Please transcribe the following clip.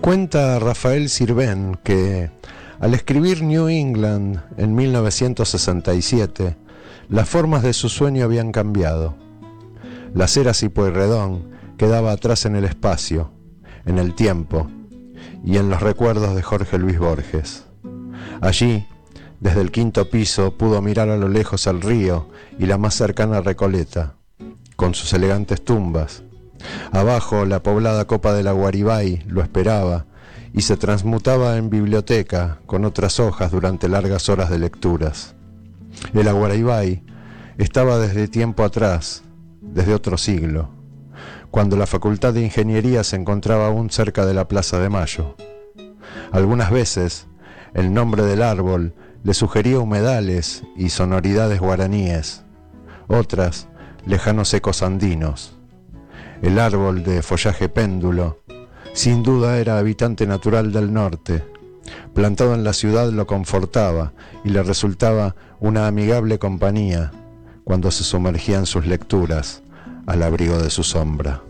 Cuenta Rafael Sirven que al escribir New England en 1967, las formas de su sueño habían cambiado. Las eras y Pueyrredón quedaba atrás en el espacio, en el tiempo y en los recuerdos de Jorge Luis Borges. Allí, desde el quinto piso, pudo mirar a lo lejos al río y la más cercana Recoleta, con sus elegantes tumbas. Abajo, la poblada copa de la Guaribay lo esperaba y se transmutaba en biblioteca con otras hojas durante largas horas de lecturas. El Guaribay estaba desde tiempo atrás, desde otro siglo, cuando la Facultad de Ingeniería se encontraba aún cerca de la Plaza de Mayo. Algunas veces, el nombre del árbol le sugería humedales y sonoridades guaraníes, otras, lejanos ecos andinos. El árbol de follaje péndulo, sin duda era habitante natural del norte. Plantado en la ciudad lo confortaba y le resultaba una amigable compañía cuando se sumergía en sus lecturas al abrigo de su sombra.